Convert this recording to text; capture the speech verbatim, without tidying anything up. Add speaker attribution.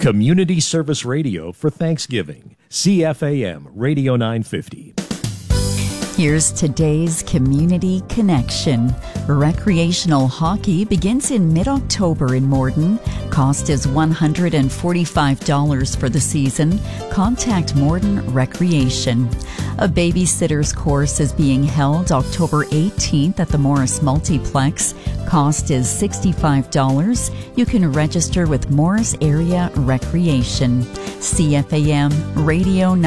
Speaker 1: Community Service Radio for Thanksgiving. C F A M Radio nine fifty.
Speaker 2: Here's today's Community Connection. Recreational hockey begins in mid-October in Morden. Cost is one hundred forty-five dollars for the season. Contact Morden Recreation. A babysitter's course is being held October eighteenth at the Morris Multiplex. Cost is sixty-five dollars. You can register with Morris Area Recreation. C F A M Radio